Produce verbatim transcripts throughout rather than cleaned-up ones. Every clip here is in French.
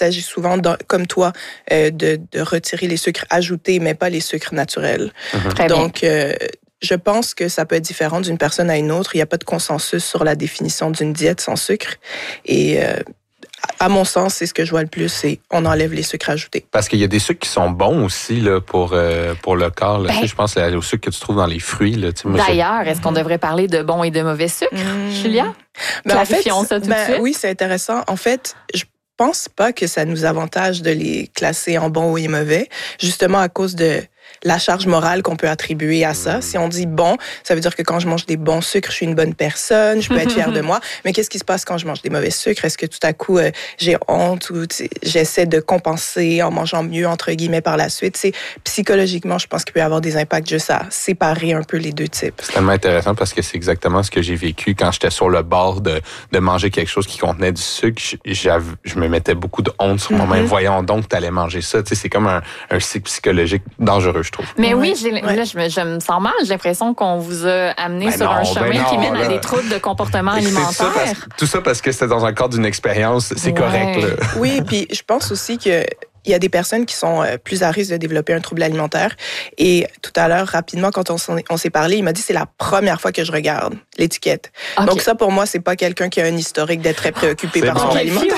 s'agit souvent, de, comme toi, euh, de, de retirer les sucres ajoutés, mais pas les sucres naturels. Mm-hmm. Donc, euh, je pense que ça peut être différent d'une personne à une autre. Il n'y a pas de consensus sur la définition d'une diète sans sucre. Et euh, à mon sens, c'est ce que je vois le plus, c'est on enlève les sucres ajoutés. Parce qu'il y a des sucres qui sont bons aussi là, pour, euh, pour le corps. Là. Ben, tu sais, je pense aux sucres que tu trouves dans les fruits. Là. Tu sais, moi, d'ailleurs, est-ce qu'on devrait parler de bons et de mauvais sucres, mmh. Julia? Ben, Clarifions en fait, ça tout ben, de suite. Oui, c'est intéressant. En fait, je pense pas que ça nous avantage de les classer en bons et mauvais, justement à cause de la charge morale qu'on peut attribuer à ça. Mmh. Si on dit bon, ça veut dire que quand je mange des bons sucres, je suis une bonne personne, je peux être fière de moi. Mais qu'est-ce qui se passe quand je mange des mauvais sucres? Est-ce que tout à coup, euh, j'ai honte ou j'essaie de compenser en mangeant mieux, entre guillemets, par la suite? C'est, psychologiquement, je pense qu'il peut y avoir des impacts juste à séparer un peu les deux types. C'est tellement intéressant parce que c'est exactement ce que j'ai vécu quand j'étais sur le bord de, de manger quelque chose qui contenait du sucre. Je me mettais beaucoup de honte sur moi-même. Mm-hmm. Voyons donc, tu allais manger ça. Tu sais, c'est comme un, un cycle psychologique dangereux, je trouve. Mais oui, j'ai, ouais. là, je me, je me sens mal. J'ai l'impression qu'on vous a amené ben sur non, un chemin ben non, qui mène là. à des troubles de comportement alimentaire. Ça parce, tout ça parce que c'était dans un cadre d'une expérience. C'est ouais. correct. Là. Oui, puis je pense aussi que il y a des personnes qui sont plus à risque de développer un trouble alimentaire. Et tout à l'heure, rapidement, quand on, on s'est parlé, il m'a dit c'est la première fois que je regarde l'étiquette. Okay. Donc ça, pour moi, c'est pas quelqu'un qui a un historique d'être très préoccupé c'est par bon. son alimentation.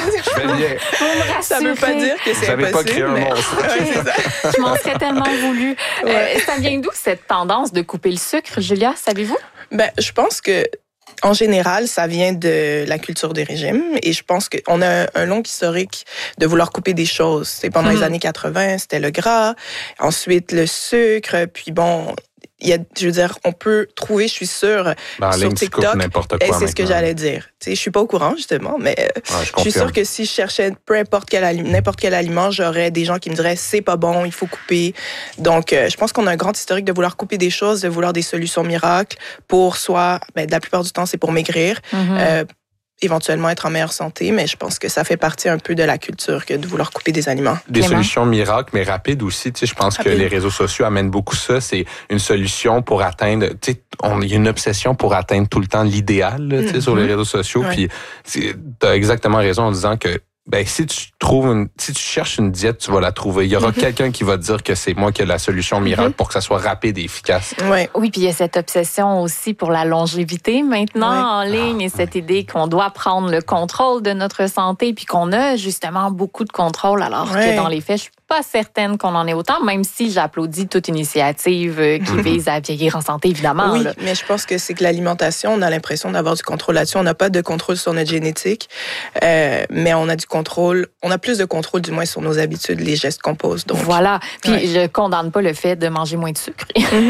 Ça veut pas dire que c'est Vous impossible. Pas mais... ouais, c'est ça. Je m'en serais tellement voulu. Ouais. Euh, ça vient d'où cette tendance de couper le sucre, Julia? Savez-vous? Ben, je pense que en général, ça vient de la culture des régimes et je pense qu'on a un, un long historique de vouloir couper des choses. C'est pendant mmh. les années quatre-vingts, c'était le gras, ensuite le sucre, puis bon, il y a, je veux dire, on peut trouver, je suis sûre, ben, sur ligne, TikTok, n'importe quoi et c'est maintenant. ce que j'allais dire. Tu sais, je suis pas au courant justement, mais ouais, je, je suis sûre que si je cherchais peu importe quel aliment, n'importe quel aliment, j'aurais des gens qui me diraient c'est pas bon, il faut couper. Donc, euh, je pense qu'on a un grand historique de vouloir couper des choses, de vouloir des solutions miracles pour soit, ben, la plupart du temps, c'est pour maigrir. Mm-hmm. Euh, éventuellement être en meilleure santé, mais je pense que ça fait partie un peu de la culture que de vouloir couper des aliments. Des Clément. Solutions miracles, mais rapides aussi. Tu sais, je pense Rapide. que les réseaux sociaux amènent beaucoup ça. C'est une solution pour atteindre... Tu sais, il y a une obsession pour atteindre tout le temps l'idéal là, tu sais, mm-hmm. sur les réseaux sociaux. Ouais. Puis tu as exactement raison en disant que ben si tu trouves une, si tu cherches une diète, tu vas la trouver. Il y aura mm-hmm. quelqu'un qui va te dire que c'est moi qui ai la solution miracle mm-hmm. pour que ça soit rapide et efficace. Ouais. Oui, puis il y a cette obsession aussi pour la longévité maintenant ouais. en ligne et cette idée qu'on doit prendre le contrôle de notre santé puis qu'on a justement beaucoup de contrôle alors ouais. que dans les faits, je suis pas certaine qu'on en ait autant, même si j'applaudis toute initiative qui mm-hmm. vise à vieillir en santé, évidemment. Oui, là. mais je pense que c'est que l'alimentation, on a l'impression d'avoir du contrôle là-dessus. On n'a pas de contrôle sur notre génétique, euh, mais on a du contrôle, on a plus de contrôle du moins sur nos habitudes, les gestes qu'on pose. Donc. Voilà. Puis ouais. je condamne pas le fait de manger moins de sucre.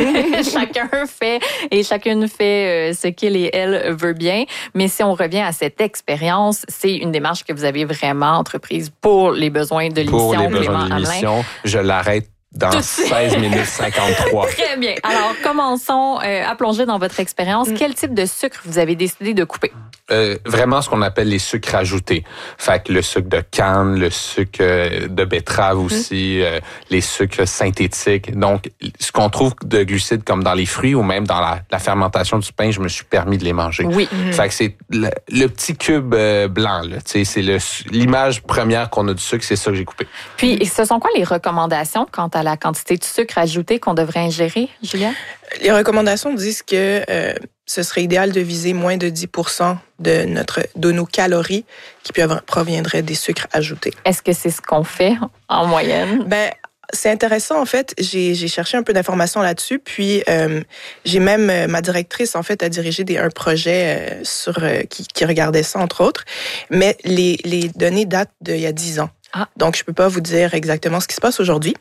Chacun fait et chacune fait ce qu'il et elle veut bien. Mais si on revient à cette expérience, c'est une démarche que vous avez vraiment entreprise pour les besoins de l'émission. Pour les besoins de l'émission, je l'arrête dans seize minutes cinquante-trois. Très bien. Alors, commençons euh, à plonger dans votre expérience. Mm. Quel type de sucre vous avez décidé de couper? Euh, vraiment ce qu'on appelle les sucres ajoutés. Fait que le sucre de canne, le sucre de betterave aussi, mm. euh, les sucres synthétiques. Donc, ce qu'on trouve de glucides comme dans les fruits ou même dans la, la fermentation du pain, je me suis permis de les manger. Oui. Mm. Fait que c'est le, le petit cube euh, blanc, là. Tu sais, c'est le, l'image première qu'on a du sucre, c'est ça que j'ai coupé. Puis, ce sont quoi les recommandations quant à la quantité de sucre ajouté qu'on devrait ingérer, Julia? Les recommandations disent que euh, ce serait idéal de viser moins de dix pour cent de, notre, de nos calories qui proviendraient des sucres ajoutés. Est-ce que c'est ce qu'on fait en moyenne? Ben, c'est intéressant, en fait. J'ai, j'ai cherché un peu d'informations là-dessus, puis euh, j'ai même, euh, ma directrice, en fait, a dirigé des, un projet euh, sur, euh, qui, qui regardait ça, entre autres. Mais les, les données datent d'il y a dix ans. Ah. Donc, je peux pas vous dire exactement ce qui se passe aujourd'hui.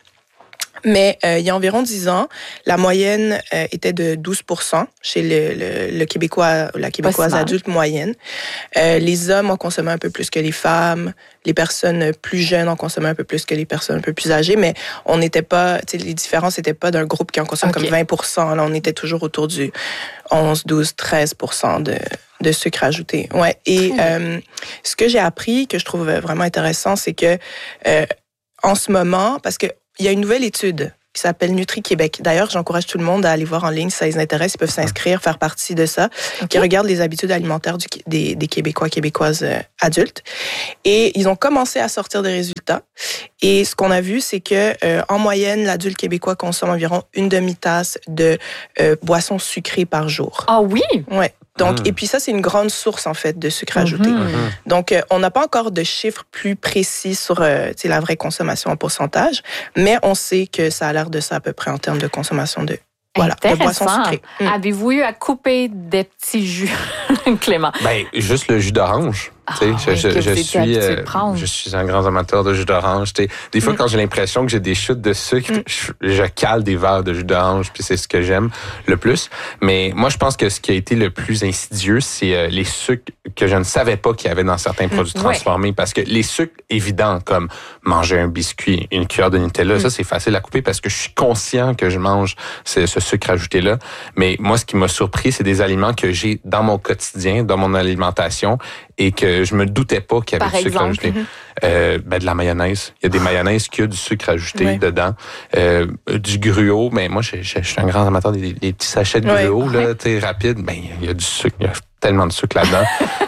Mais euh, il y a environ dix ans, la moyenne euh, était de douze pour cent chez le, le, le Québécois, la Québécoise Possible. adulte moyenne. Euh, les hommes en consommaient un peu plus que les femmes. Les personnes plus jeunes en consommaient un peu plus que les personnes un peu plus âgées. Mais on n'était pas, tu sais, les différences n'étaient pas d'un groupe qui en consomme okay. comme vingt pour cent. Là, on était toujours autour du onze, douze, treize pour cent de de sucre ajouté. Ouais. Et mmh. euh, ce que j'ai appris, que je trouve vraiment intéressant, c'est que euh, en ce moment, parce que il y a une nouvelle étude qui s'appelle Nutri-Québec. D'ailleurs, j'encourage tout le monde à aller voir en ligne si ça les intéresse. Ils peuvent s'inscrire, faire partie de ça, okay. qui regarde les habitudes alimentaires du, des, des Québécois, Québécoises euh, adultes. Et ils ont commencé à sortir des résultats. Et ce qu'on a vu, c'est que euh, en moyenne, l'adulte québécois consomme environ une demi-tasse de euh, boissons sucrées par jour. Ah oui? Ouais. Donc, mmh. et puis ça, c'est une grande source, en fait, de sucre ajouté. Mmh. Donc, euh, on n'a pas encore de chiffres plus précis sur euh, la vraie consommation en pourcentage, mais on sait que ça a l'air de ça à peu près en termes de consommation de, voilà, de boissons sucrées. Mmh. Avez-vous eu à couper des petits jus, Clément? Ben, juste le jus d'orange. Ah, je, oui, je, je, suis, euh, je suis un grand amateur de jus d'orange. T'sais. Des fois, mm. quand j'ai l'impression que j'ai des chutes de sucre, mm. je, je cale des verres de jus d'orange, puis c'est ce que j'aime le plus. Mais moi, je pense que ce qui a été le plus insidieux, c'est euh, les sucres que je ne savais pas qu'il y avait dans certains produits mm. transformés. Ouais. Parce que les sucres évidents, comme manger un biscuit, une cuillère de Nutella, mm. ça, c'est facile à couper parce que je suis conscient que je mange ce, ce sucre ajouté-là. Mais moi, ce qui m'a surpris, c'est des aliments que j'ai dans mon quotidien, dans mon alimentation, et que je me doutais pas qu'il y avait Par du sucre exemple, ajouté. Mm-hmm. Euh, ben de la mayonnaise. Il y a des mayonnaises qui ont du sucre ajouté ouais. dedans. Euh, du gruau, mais moi, je, je, je suis un grand amateur des, des petits sachets de gruau, ouais. là, tu sais, rapide. Ben, il y a du sucre, il y a tellement de sucre là-dedans.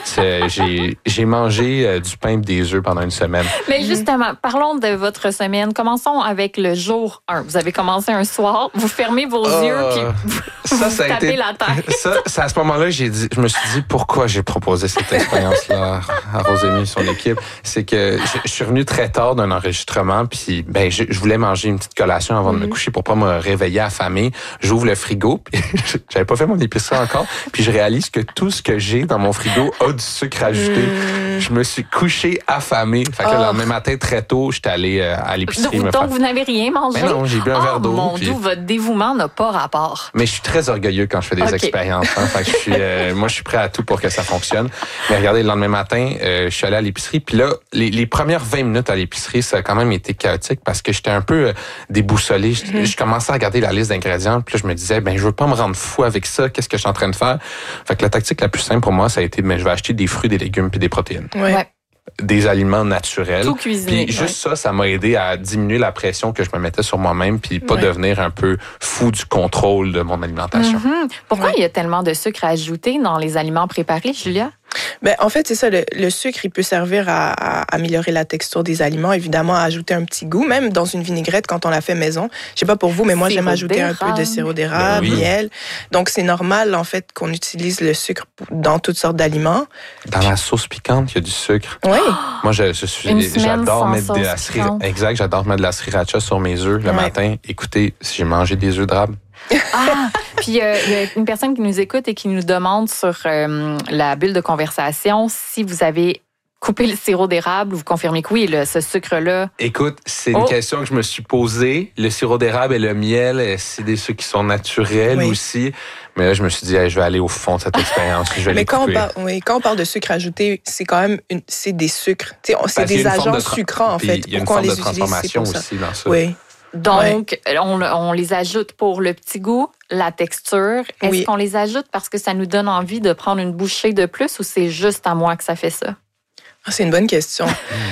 j'ai, j'ai mangé euh, du pain et des œufs pendant une semaine. Mais justement, parlons de votre semaine. Commençons avec le jour un. Vous avez commencé un soir, vous fermez vos euh, yeux, puis vous, ça, vous ça a tapez été, la tête. Ça, c'est à ce moment-là, j'ai dit, je me suis dit pourquoi j'ai proposé cette expérience-là à Rosémie et son équipe. C'est que je, je suis revenu très tard d'un enregistrement, puis ben, je, je voulais manger une petite collation avant mm-hmm. de me coucher pour pas me réveiller affamé. J'ouvre le frigo, puis j'avais pas fait mon épicerie encore, puis je réalise que tout ce que j'ai dans mon frigo a du sucre ajouté. Mmh. Je me suis couché affamé. Fait que oh. le lendemain matin, très tôt, j'étais allé euh, à l'épicerie. Donc, me faire... vous n'avez rien mangé? Mais non, j'ai bu un oh, verre d'eau. Mon puis... Dieu, votre dévouement n'a pas rapport. Mais je suis très orgueilleux quand je fais des okay. expériences. Hein. Fait que je suis, euh, moi, je suis prêt à tout pour que ça fonctionne. Mais regardez, le lendemain matin, euh, je suis allé à l'épicerie. Puis là, les, les premières vingt minutes à l'épicerie, ça a quand même été chaotique parce que j'étais un peu euh, déboussolé. Je, mmh. je commençais à regarder la liste d'ingrédients. Puis là, je me disais, ben, je veux pas me rendre fou avec ça. Qu'est-ce que je suis en train de faire? Fait que la tactique la plus simple pour moi, ça a été, ben, je vais acheter des fruits, des légumes puis des protéines. Ouais. ouais. Des aliments naturels. Tout cuisiné. Puis juste ouais. ça, ça m'a aidé à diminuer la pression que je me mettais sur moi-même puis pas ouais. devenir un peu fou du contrôle de mon alimentation. Mm-hmm. Pourquoi ouais. il y a tellement de sucre ajouté dans les aliments préparés, Julia? Ben, en fait, c'est ça. Le, le sucre, il peut servir à, à améliorer la texture des aliments, évidemment, à ajouter un petit goût, même dans une vinaigrette quand on la fait maison. Je sais pas pour vous, mais moi, sirop j'aime ajouter d'érable. un peu de sirop d'érable, ben oui. miel. Donc, c'est normal, en fait, qu'on utilise le sucre dans toutes sortes d'aliments. Dans la sauce piquante, il y a du sucre. Oui. Moi, je, je suis, Une j'adore mettre de la sriracha. Exact, j'adore mettre de la sriracha sur mes œufs le ouais. matin. Écoutez, si j'ai mangé des œufs d'érable. Ah, puis euh, il y a une personne qui nous écoute et qui nous demande sur euh, la bulle de conversation si vous avez coupé le sirop d'érable. Vous confirmez que oui, le, ce sucre-là. Écoute, c'est oh. une question que je me suis posée. Le sirop d'érable et le miel, c'est des sucres qui sont naturels oui. aussi. Mais là, je me suis dit, hey, je vais aller au fond de cette expérience. Je vais Mais les quand couper. on, parle, oui, quand on parle de sucre ajouté, c'est quand même une, c'est des sucres. T'sais, c'est Parce des agents tra- sucrants, en fait. Il y a une Pourquoi forme on les de transformation utilise, aussi dans ça. Oui. Donc, ouais. on, on les ajoute pour le petit goût, la texture. Est-ce oui. qu'on les ajoute parce que ça nous donne envie de prendre une bouchée de plus ou c'est juste à moi que ça fait ça? Ah, c'est une bonne question.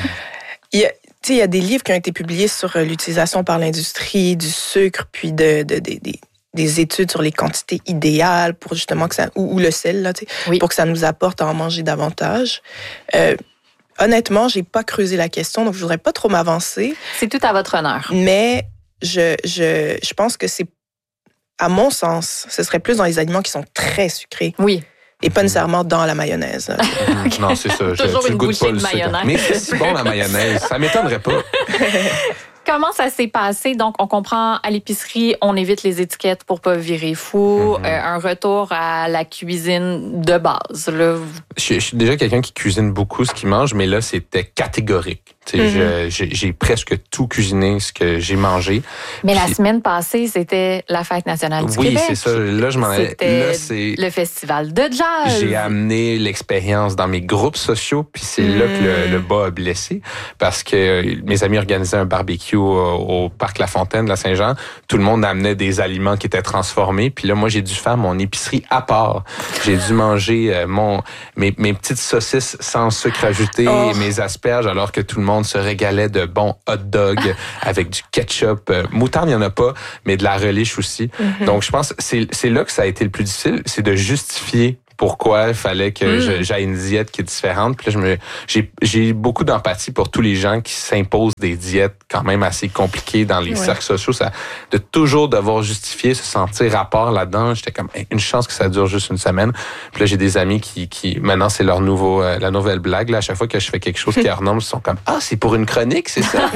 il, y a, il y a des livres qui ont été publiés sur l'utilisation par l'industrie du sucre, puis de, de, de, de, des études sur les quantités idéales pour justement que ça, ou, ou le sel, là, oui. pour que ça nous apporte à en manger davantage. Euh, honnêtement, j'ai pas creusé la question, donc je voudrais pas trop m'avancer. C'est tout à votre honneur. Mais je, je, je pense que c'est, à mon sens, ce serait plus dans les aliments qui sont très sucrés. Oui. Et pas nécessairement dans la mayonnaise. Okay. Non, c'est ça. Toujours je, une bouchée de mayonnaise. Mais c'est si bon, la mayonnaise. Ça m'étonnerait pas. Comment ça s'est passé? Donc, on comprend à l'épicerie, on évite les étiquettes pour pas virer fou. Mm-hmm. Euh, un retour à la cuisine de base. Là. Je, je suis déjà quelqu'un qui cuisine beaucoup ce qu'il mange, mais là, c'était catégorique. Mm-hmm. je, j'ai, j'ai presque tout cuisiné ce que j'ai mangé. Mais Puis, la semaine passée, c'était la Fête nationale du oui, Québec. Oui, c'est ça. Là, je m'en allais. C'était là, c'est... le festival de jazz. J'ai amené l'expérience dans mes groupes sociaux, puis c'est mm. là que le, le bas a blessé, parce que mes amis organisaient un barbecue au, au parc La Fontaine de la Saint-Jean. Tout le monde amenait des aliments qui étaient transformés, puis là, moi, j'ai dû faire mon épicerie à part. J'ai dû manger mon mes, mes petites saucisses sans sucre ajouté, oh. et mes asperges, alors que tout le monde monde se régalait de bons hot dogs avec du ketchup. Euh, moutarde, il n'y en a pas, mais de la relish aussi. Mm-hmm. Donc, je pense que c'est, c'est là que ça a été le plus difficile, c'est de justifier pourquoi il fallait que mm. je, j'aille une diète qui est différente. Puis là, je me, j'ai, j'ai beaucoup d'empathie pour tous les gens qui s'imposent des diètes quand même assez compliquées dans les ouais. cercles sociaux. Ça, de toujours devoir justifier, se sentir à part là-dedans. J'étais comme, une chance que ça dure juste une semaine. Puis là, j'ai des amis qui, qui maintenant, c'est leur nouveau, euh, la nouvelle blague. Là, à chaque fois que je fais quelque chose qui est hors norme, ils sont comme, ah, c'est pour une chronique, c'est ça?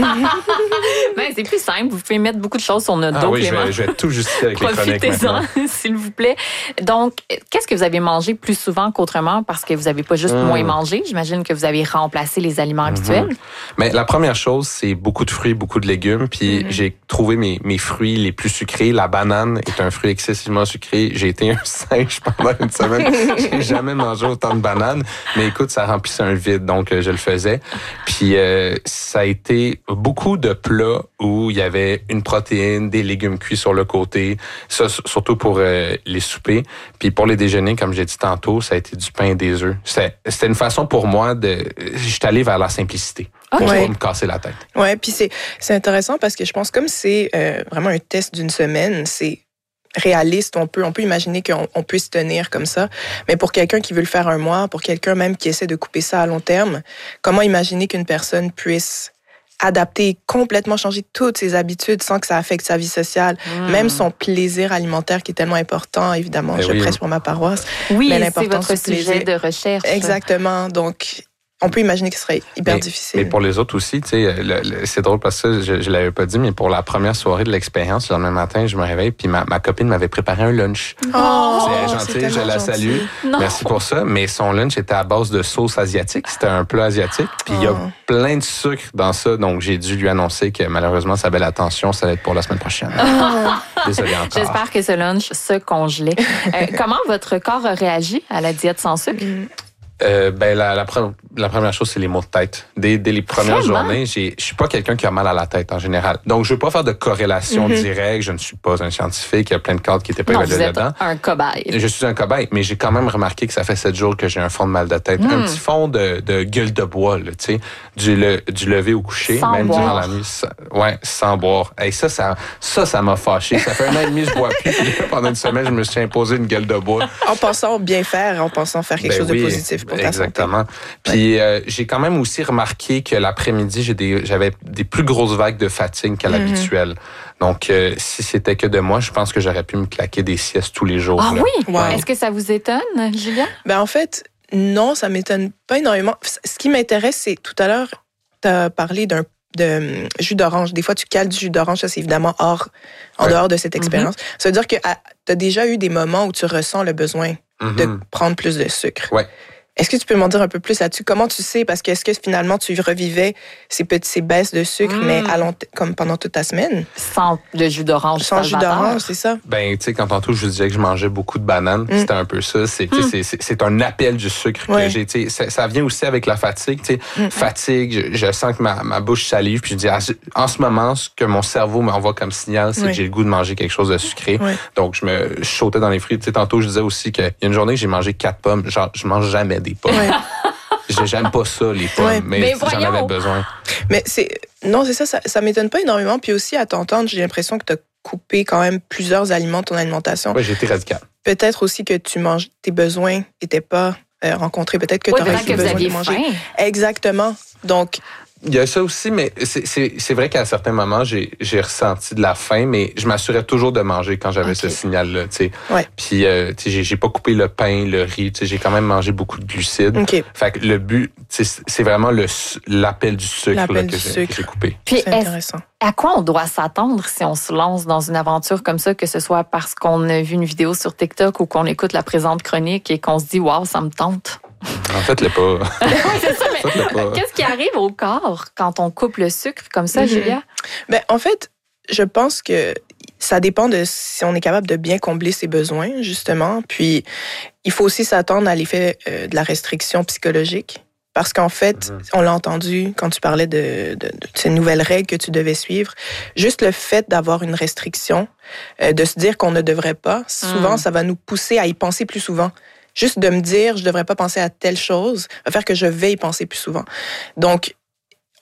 Ben, c'est plus simple. Vous pouvez mettre beaucoup de choses sur notre ah, dos, oui, Clément. Je vais, je vais tout justifier avec les chroniques maintenant. S'il vous plaît. Donc, qu'est-ce que vous avez mangé plus souvent qu'autrement parce que vous n'avez pas juste mmh. moins mangé? J'imagine que vous avez remplacé les aliments mmh. habituels. Mais la première chose, c'est beaucoup de fruits, beaucoup de légumes. Puis mmh. j'ai trouvé mes, mes fruits les plus sucrés. La banane est un fruit excessivement sucré. J'ai été un singe pendant une semaine. J'ai jamais mangé autant de bananes. Mais écoute, ça remplissait un vide, donc je le faisais. Puis euh, ça a été beaucoup de plats où il y avait une protéine, des légumes cuits sur le côté. Ça, surtout pour euh, les soupers. Puis pour les déjeuners, comme j'ai dit tantôt, ça a été du pain et des œufs. C'était, c'était une façon pour moi de... J'étais allé vers la simplicité. Pour okay. pas me casser la tête. Ouais, puis c'est, c'est intéressant parce que je pense comme c'est euh, vraiment un test d'une semaine, c'est réaliste. On peut, on peut imaginer qu'on on peut se tenir comme ça. Mais pour quelqu'un qui veut le faire un mois, pour quelqu'un même qui essaie de couper ça à long terme, comment imaginer qu'une personne puisse adapter, complètement changer toutes ses habitudes sans que ça affecte sa vie sociale, mmh. même son plaisir alimentaire qui est tellement important, évidemment, eh je oui. prêche pour ma paroisse. Oui, mais c'est votre sujet de recherche. Exactement, donc on peut imaginer que ce serait hyper mais, difficile. Mais pour les autres aussi, tu sais, le, le, c'est drôle parce que je, je l'avais pas dit, mais pour la première soirée de l'expérience, le lendemain matin, je me réveille, puis ma, ma copine m'avait préparé un lunch. Oh, c'est gentil, c'est je la salue. Non. Merci pour ça. Mais son lunch était à base de sauce asiatique. C'était un plat asiatique. Puis il oh. y a plein de sucre dans ça, donc j'ai dû lui annoncer que malheureusement, sa belle attention, ça va être pour la semaine prochaine. Oh. Désolé encore. J'espère que ce lunch se congelait. euh, comment votre corps a réagi à la diète sans sucre? Mm. Euh, ben la, la, pre- la première chose, c'est les maux de tête. Dès, dès les premières Vraiment? journées, j'ai, je suis pas quelqu'un qui a mal à la tête en général. Donc, je veux pas faire de corrélation mm-hmm. directe. Je ne suis pas un scientifique. Il y a plein de cadres qui étaient pas non, évalués là-dedans. Un cobaye. Je suis un cobaye, mais j'ai quand même remarqué que ça fait sept jours que j'ai un fond de mal de tête. Mm. Un petit fond de, de gueule de bois, là, tu sais, du, le, du lever au coucher, sans même boire. durant la nuit. Ça, ouais, sans boire. Et ça, ça, ça, ça m'a fâché. Ça fait un an et demi que je bois plus. Puis pendant une semaine, je me suis imposé une gueule de bois. En pensant bien faire, en pensant faire quelque ben chose oui, de positif pour ta exactement. santé. Puis euh, j'ai quand même aussi remarqué que l'après-midi, j'ai des, j'avais des plus grosses vagues de fatigue qu'à mm-hmm. l'habituel. Donc, euh, si c'était que de moi, je pense que j'aurais pu me claquer des siestes tous les jours. Ah là. oui? Wow. Est-ce que ça vous étonne, Julia? Ben en fait, non, ça m'étonne pas énormément. Ce qui m'intéresse, c'est tout à l'heure, tu as parlé d'un de jus d'orange. Des fois, tu cales du jus d'orange, ça c'est évidemment hors, en ouais. dehors de cette expérience. Mm-hmm. Ça veut dire que tu as déjà eu des moments où tu ressens le besoin mm-hmm. de prendre plus de sucre. Ouais. Est-ce que tu peux m'en dire un peu plus là-dessus? Comment tu sais? Parce que est-ce que finalement tu revivais ces petites ces baisses de sucre, mmh. mais à long t- comme pendant toute ta semaine? Sans le jus d'orange. Sans jus d'orange, c'est ça? Ben, tu sais, quand tantôt je vous disais que je mangeais beaucoup de bananes, mmh. c'était un peu ça. C'est, mmh. c'est, c'est, c'est un appel du sucre ouais. que j'ai. Tu sais, ça, ça vient aussi avec la fatigue. Tu sais, mmh. fatigue. Je, je sens que ma, ma bouche salive. Puis je dis, en ce moment, ce que mon cerveau m'envoie comme signal, c'est ouais. que j'ai le goût de manger quelque chose de sucré. Ouais. Donc je me je sautais dans les fruits. Tu sais, tantôt je disais aussi qu'il y a une journée que j'ai mangé quatre pommes. Genre, je mange jamais des pommes. Ouais. J'aime pas ça, les pommes, ouais. mais, mais j'en avais besoin. Mais c'est non, c'est ça, ça, ça m'étonne pas énormément. Puis aussi, à t'entendre, j'ai l'impression que tu as coupé quand même plusieurs aliments de ton alimentation. Oui, j'ai été radical. Peut-être aussi que tu manges, tes besoins n'étaient pas euh, rencontrés. Peut-être que oui, tu aurais eu besoin de manger. Faim. Exactement. Donc, il y a ça aussi, mais c'est, c'est, c'est vrai qu'à certains moments, j'ai, j'ai ressenti de la faim, mais je m'assurais toujours de manger quand j'avais okay. ce signal-là, tu sais. Ouais. Puis, euh, tu sais, j'ai, j'ai pas coupé le pain, le riz, tu sais, j'ai quand même mangé beaucoup de glucides. Okay. Fait que le but, c'est vraiment le, l'appel du sucre, l'appel là, du que, j'ai, sucre. que j'ai coupé. Puis, c'est intéressant. À quoi on doit s'attendre si on se lance dans une aventure comme ça, que ce soit parce qu'on a vu une vidéo sur TikTok ou qu'on écoute la présente chronique et qu'on se dit « Wow, ça me tente ». En fait, le pas. Oui, c'est ça, mais qu'est-ce qui arrive au corps quand on coupe le sucre comme ça, mm-hmm. Julia? Ben, en fait, je pense que ça dépend de si on est capable de bien combler ses besoins, justement. Puis, il faut aussi s'attendre à l'effet euh, de la restriction psychologique. Parce qu'en fait, mm-hmm. on l'a entendu quand tu parlais de, de, de ces nouvelles règles que tu devais suivre. Juste le fait d'avoir une restriction, euh, de se dire qu'on ne devrait pas, souvent, mm. ça va nous pousser à y penser plus souvent. Juste de me dire, je devrais pas penser à telle chose, va faire que je vais y penser plus souvent. Donc,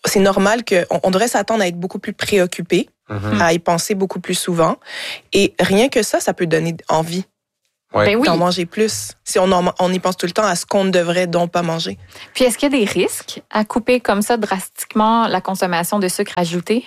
c'est normal qu'on on devrait s'attendre à être beaucoup plus préoccupé, mm-hmm. à y penser beaucoup plus souvent. Et rien que ça, ça peut donner envie. Ouais. Ben oui. D'en manger plus. Si on, en, on y pense tout le temps à ce qu'on ne devrait donc pas manger. Puis est-ce qu'il y a des risques à couper comme ça drastiquement la consommation de sucre ajouté?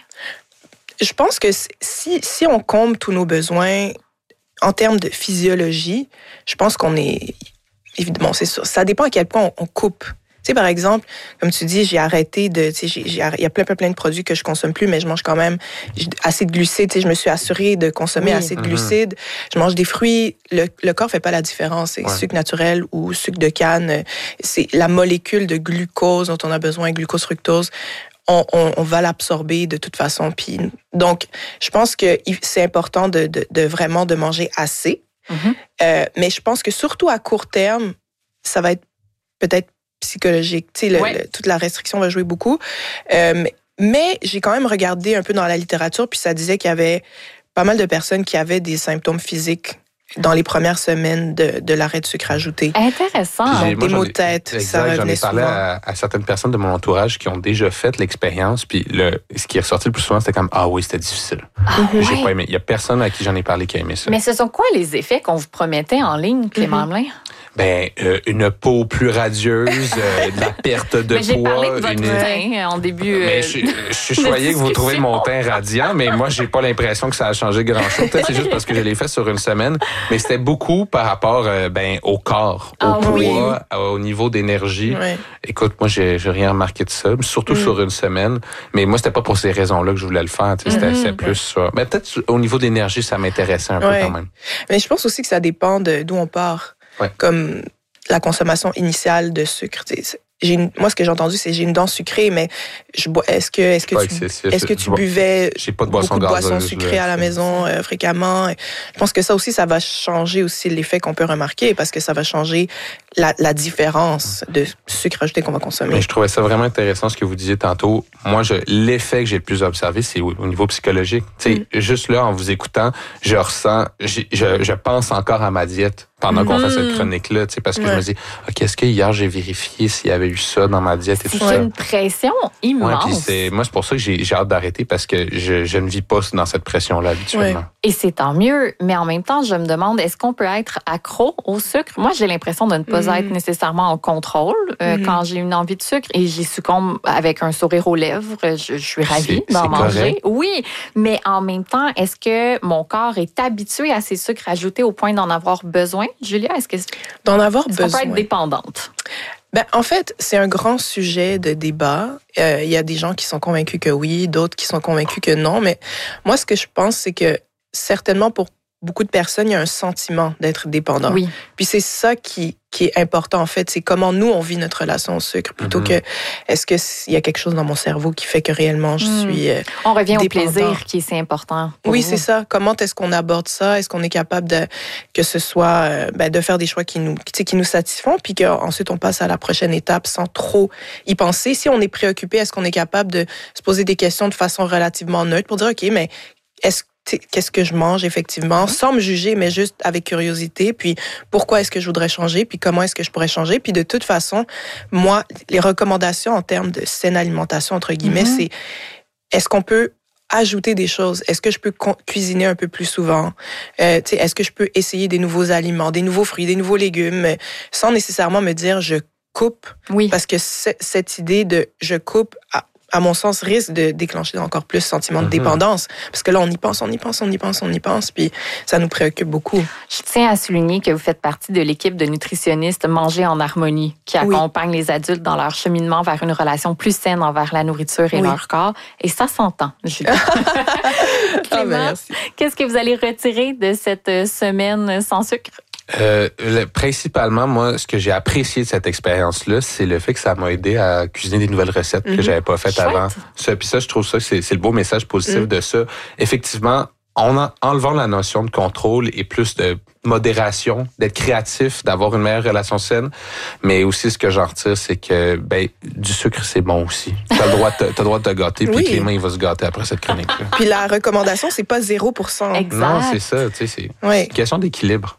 Je pense que si, si on comble tous nos besoins en termes de physiologie, je pense qu'on est... Évidemment, c'est sûr. Ça dépend à quel point on, on coupe. Tu sais, par exemple, comme tu dis, j'ai arrêté de... Tu sais, il y a plein, plein, plein de produits que je consomme plus, mais je mange quand même assez de glucides. Tu sais, je me suis assurée de consommer oui. assez de glucides. Mm-hmm. Je mange des fruits. Le, le corps fait pas la différence. C'est ouais. sucre naturel ou sucre de canne. C'est la molécule de glucose dont on a besoin, glucose, fructose. On, on, on va l'absorber de toute façon. Puis, donc, je pense que c'est important de, de, de vraiment de manger assez. Mm-hmm. Euh, mais je pense que surtout à court terme, ça va être peut-être psychologique. Tu sais, le, ouais. le, toute la restriction va jouer beaucoup. Euh, mais j'ai quand même regardé un peu dans la littérature, puis ça disait qu'il y avait pas mal de personnes qui avaient des symptômes physiques dans les premières semaines de, de l'arrêt de sucre ajouté. Intéressant. Donc, des maux de tête, exact, ça revenait souvent. J'en ai parlé à, à certaines personnes de mon entourage qui ont déjà fait l'expérience, puis le, ce qui est ressorti le plus souvent, c'était comme « Ah oui, c'était difficile. Ah, » J'ai ouais. pas aimé. Il y a personne à qui j'en ai parlé qui a aimé ça. Mais ce sont quoi les effets qu'on vous promettait en ligne, Clément Hamelin? Mm-hmm. Ben, euh, une peau plus radieuse, euh, de la perte de mais poids. J'ai parlé de votre une... teint en début. Euh... Mais je, je suis choyé que vous trouvez mon teint radiant, mais moi, j'ai pas l'impression que ça a changé grand-chose. Peut-être c'est juste parce que je l'ai fait sur une semaine. Mais c'était beaucoup par rapport euh, ben, au corps, au ah, poids, oui. au niveau d'énergie. Oui. Écoute, moi, j'ai, j'ai rien remarqué de ça, surtout mm. sur une semaine. Mais moi, c'était pas pour ces raisons-là que je voulais le faire. C'était, mm-hmm. c'était plus ça. Mais peut-être au niveau d'énergie, ça m'intéressait un ouais. peu quand même. Mais je pense aussi que ça dépend de d'où on part. Ouais. Comme la consommation initiale de sucre. J'ai une, moi, ce que j'ai entendu, c'est j'ai une dent sucrée, mais je bois. Est-ce que, est-ce que tu, excessif. est-ce que tu buvais j'ai pas de boisson beaucoup de boissons sucrées à la maison euh, fréquemment? Je pense que ça aussi, ça va changer aussi l'effet qu'on peut remarquer parce que ça va changer la, la différence de sucre ajouté qu'on va consommer. Mais je trouvais ça vraiment intéressant ce que vous disiez tantôt. Moi, je, l'effet que j'ai le plus observé, c'est au, au niveau psychologique. Tu sais, mm. juste là, en vous écoutant, je ressens, je, je, je pense encore à ma diète pendant mm. qu'on fait cette chronique-là, tu sais, parce que ouais. je me dis, ok, est-ce que hier j'ai vérifié s'il y avait eu ça dans ma diète et tout c'est ça? C'est une pression immense. Ouais, puis c'est, moi, c'est pour ça que j'ai, j'ai hâte d'arrêter parce que je, je ne vis pas dans cette pression-là habituellement. Ouais. Et c'est tant mieux, mais en même temps, je me demande, est-ce qu'on peut être accro au sucre? Moi, j'ai l'impression de ne pas mm. être nécessairement en contrôle euh, mm. quand j'ai une envie de sucre et j'y succombe avec un sourire aux lèvres. Je, je suis ravie c'est, d'en c'est manger. Correct. Oui, mais en même temps, est-ce que mon corps est habitué à ces sucres ajoutés au point d'en avoir besoin? Julia, est-ce que d'en avoir est-ce besoin? qu'on peut être dépendante? Ben, en fait, c'est un grand sujet de débat. Euh, il y a des gens qui sont convaincus que oui, d'autres qui sont convaincus que non. Mais moi, ce que je pense, c'est que certainement pour beaucoup de personnes, il y a un sentiment d'être dépendant. Oui. Puis c'est ça qui, qui est important, en fait. C'est comment nous, on vit notre relation au sucre, plutôt mm-hmm. que est-ce qu'il y a quelque chose dans mon cerveau qui fait que réellement je mm. suis euh, On revient dépendant. Au plaisir qui est si important. Oui, vous. C'est ça. Comment est-ce qu'on aborde ça? Est-ce qu'on est capable de que ce soit euh, ben, de faire des choix qui nous, qui nous satisfont, puis qu'ensuite on passe à la prochaine étape sans trop y penser? Si on est préoccupé, est-ce qu'on est capable de se poser des questions de façon relativement neutre pour dire, OK, mais est-ce qu'est-ce que je mange effectivement, sans me juger, mais juste avec curiosité, puis pourquoi est-ce que je voudrais changer, puis comment est-ce que je pourrais changer, puis de toute façon, moi, les recommandations en termes de saine alimentation, entre guillemets, mm-hmm. c'est est-ce qu'on peut ajouter des choses? Est-ce que je peux cuisiner un peu plus souvent? Euh, tu sais, est-ce que je peux essayer des nouveaux aliments, des nouveaux fruits, des nouveaux légumes, sans nécessairement me dire je coupe? Oui. Parce que cette idée de je coupe... à, à mon sens, risque de déclencher encore plus ce sentiment de mm-hmm. dépendance. Parce que là, on y pense, on y pense, on y pense, on y pense, puis ça nous préoccupe beaucoup. Je tiens à souligner que vous faites partie de l'équipe de nutritionnistes Manger en harmonie, qui oui. accompagne les adultes dans leur cheminement vers une relation plus saine envers la nourriture et oui. leur corps. Et ça s'entend, Julie. Clément, ah ben qu'est-ce que vous allez retirer de cette semaine sans sucre? Euh, le, principalement, moi, ce que j'ai apprécié de cette expérience-là, c'est le fait que ça m'a aidé à cuisiner des nouvelles recettes mm-hmm. que j'avais pas faites Chouette. Avant. Ça, puis ça, je trouve ça, c'est, c'est le beau message positif mm. de ça. Effectivement, en en, enlevant la notion de contrôle et plus de modération, d'être créatif, d'avoir une meilleure relation saine, mais aussi ce que j'en retire, c'est que ben du sucre, c'est bon aussi. T'as le droit de, t'as le droit de te gâter, puis oui. Clément, il va se gâter après cette chronique-là. Puis la recommandation, c'est pas zéro pour cent. Exact. Non, c'est ça, tu sais, c'est oui. une question d'équilibre.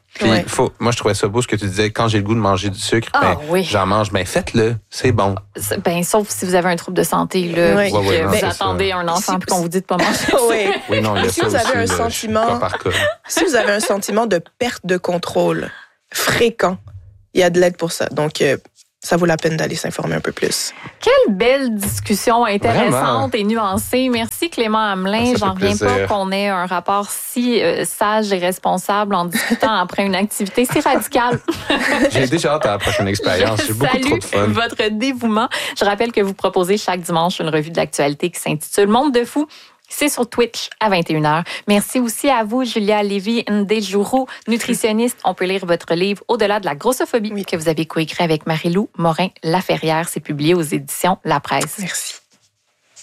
Puis ouais. faut, moi, je trouvais ça beau ce que tu disais. Quand j'ai le goût de manger du sucre, ah, ben, oui. j'en mange. Ben, faites-le. C'est bon. Ben, sauf si vous avez un trouble de santé, là, oui. puis ouais, ouais, que non, vous attendez ça. un enfant Si, puis qu'on vous dit de pas manger. oui. Oui, non, il y a si ça vous avez aussi, un là, sentiment, cas par cas. si vous avez un sentiment de perte de contrôle fréquent, il y a de l'aide pour ça. Donc, euh, ça vaut la peine d'aller s'informer un peu plus. Quelle belle discussion intéressante Vraiment. et nuancée. Merci Clément Hamelin. J'en reviens pas qu'on ait un rapport si euh, sage et responsable en discutant après une activité si radicale. J'ai déjà hâte à la prochaine expérience. J'ai beaucoup trop de fun. Salue votre dévouement. Je rappelle que vous proposez chaque dimanche une revue de l'actualité qui s'intitule Monde de fou. C'est sur Twitch à vingt et une heures. Merci aussi à vous, Julia Lévy-Ndejuru, nutritionniste. On peut lire votre livre Au-delà de la grossophobie oui. que vous avez coécrit avec Marie-Lou Morin-Laferrière. C'est publié aux éditions La Presse. Merci.